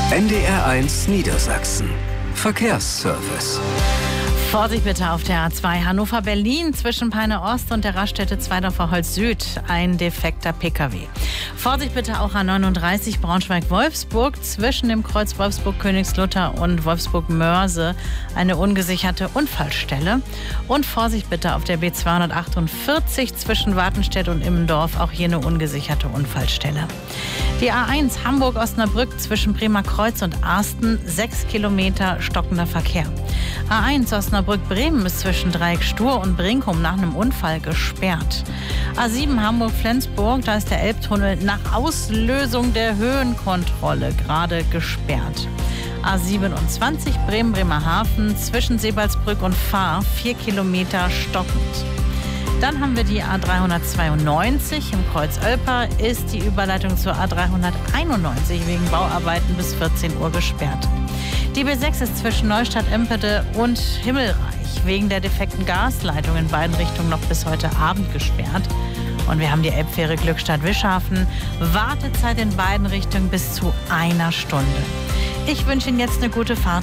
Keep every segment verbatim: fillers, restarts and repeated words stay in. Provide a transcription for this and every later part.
N D R eins Niedersachsen. Verkehrsservice. Vorsicht bitte auf der A zwei Hannover-Berlin zwischen Peine Ost und der Raststätte Zweidorfer Holz Süd. Ein defekter P K W. Vorsicht bitte auch A neununddreißig Braunschweig-Wolfsburg zwischen dem Kreuz Wolfsburg-Königslutter und Wolfsburg-Mörse. Eine ungesicherte Unfallstelle. Und Vorsicht bitte auf der B zweihundertachtundvierzig zwischen Wartenstedt und Immendorf. Auch hier eine ungesicherte Unfallstelle. Die A eins Hamburg-Osnabrück zwischen Bremer Kreuz und Arsten. Sechs Kilometer stockender Verkehr. A eins Osnabrück-Bremen ist zwischen Dreieck Stur und Brinkum nach einem Unfall gesperrt. A sieben Hamburg-Flensburg, da ist der Elbtunnel nach Auslösung der Höhenkontrolle gerade gesperrt. A siebenundzwanzig Bremen-Bremerhaven zwischen Sebalsbrück und Fahr, vier Kilometer stockend. Dann haben wir die A dreihundertzweiundneunzig im Kreuz Olper, ist die Überleitung zur A dreihunderteinundneunzig wegen Bauarbeiten bis vierzehn Uhr gesperrt. Die B sechs ist zwischen Neustadt-Empede und Himmelreich wegen der defekten Gasleitung in beiden Richtungen noch bis heute Abend gesperrt. Und wir haben die Elbfähre Glückstadt-Wischhafen. Wartezeit in beiden Richtungen bis zu einer Stunde. Ich wünsche Ihnen jetzt eine gute Fahrt.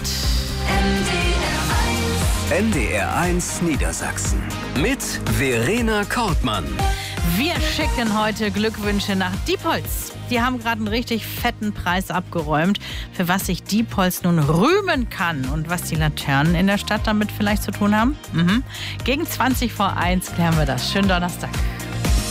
N D R eins Niedersachsen mit Verena Kortmann. Wir schicken heute Glückwünsche nach Diepholz. Die haben gerade einen richtig fetten Preis abgeräumt, für was sich Diepholz nun rühmen kann und was die Laternen in der Stadt damit vielleicht zu tun haben. Mhm. Gegen zwanzig vor eins klären wir das. Schönen Donnerstag.